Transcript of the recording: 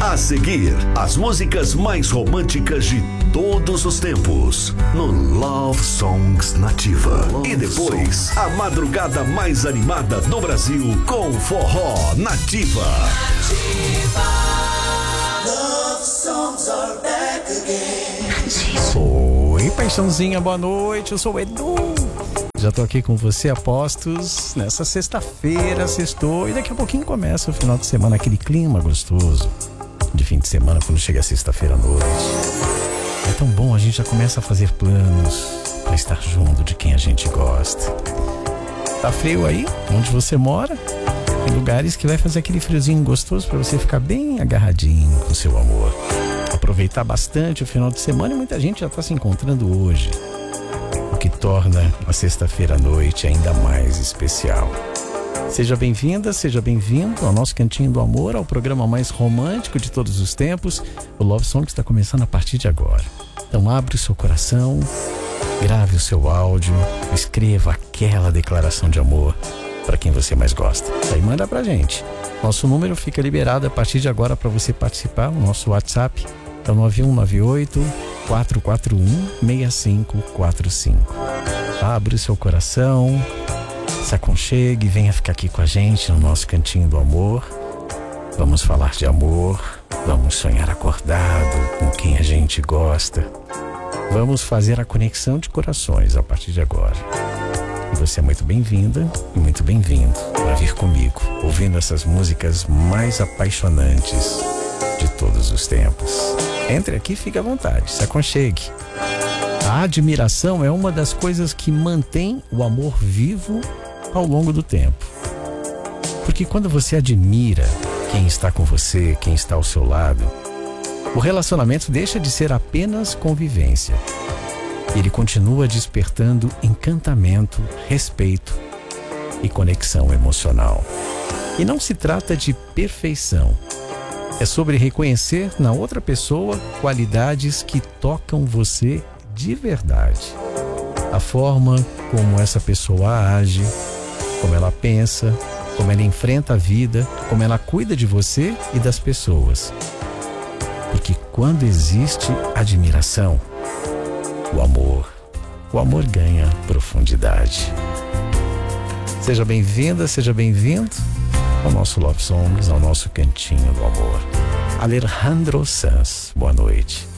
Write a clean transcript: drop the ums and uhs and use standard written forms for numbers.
A seguir, as músicas mais românticas de todos os tempos no Love Songs Nativa. E depois, a madrugada mais animada do Brasil com Forró Nativa. Love songs are back again. Oi, paixãozinha, boa noite, eu sou o Edu. Já tô aqui com você, apostos, nessa sexta-feira, sextou, e daqui a pouquinho começa o final de semana, aquele clima gostoso de fim de semana, quando chega a sexta-feira à noite. É tão bom, a gente já começa a fazer planos para estar junto de quem a gente gosta. Tá frio aí, onde você mora? Tem lugares que vai fazer aquele friozinho gostoso para você ficar bem agarradinho com seu amor. Aproveitar bastante o final de semana, e muita gente já está se encontrando hoje, o que torna a sexta-feira à noite ainda mais especial. Seja bem-vinda, seja bem-vindo ao nosso Cantinho do Amor, ao programa mais romântico de todos os tempos. O Love Song está começando a partir de agora. Então abre o seu coração, grave o seu áudio, escreva aquela declaração de amor para quem você mais gosta. Aí manda pra gente. Nosso número fica liberado a partir de agora para você participar. O nosso WhatsApp é o 9198-441-6545. Abre o seu coração, se aconchegue, venha ficar aqui com a gente no nosso Cantinho do Amor. Vamos falar de amor, vamos sonhar acordado com quem a gente gosta. Vamos fazer a conexão de corações a partir de agora. E você é muito bem-vinda e muito bem-vindo para vir comigo, ouvindo essas músicas mais apaixonantes de todos os tempos. Entre aqui, fique à vontade, se aconchegue. A admiração é uma das coisas que mantém o amor vivo ao longo do tempo. Porque quando você admira quem está com você, quem está ao seu lado, o relacionamento deixa de ser apenas convivência. Ele continua despertando encantamento, respeito e conexão emocional. E não se trata de perfeição. É sobre reconhecer na outra pessoa qualidades que tocam você de verdade. A forma como essa pessoa age, como ela pensa, como ela enfrenta a vida, como ela cuida de você e das pessoas. Porque quando existe admiração, o amor ganha profundidade. Seja bem-vinda, seja bem-vindo ao nosso Love Songs, ao nosso Cantinho do Amor. Alejandro Sanz, boa noite.